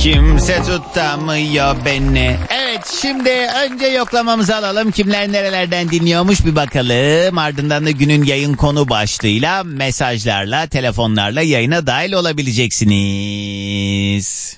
Kimse tutamıyor beni. Evet, şimdi önce yoklamamızı alalım. Kimler nerelerden dinliyormuş bir bakalım. Ardından da günün yayın konu başlığıyla, mesajlarla, telefonlarla yayına dahil olabileceksiniz.